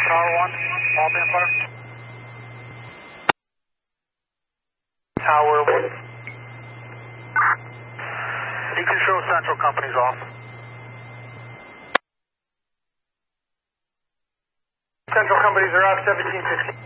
Tower 1, all band fire. Tower 1. You can show Central companies off. Central companies are off 1715.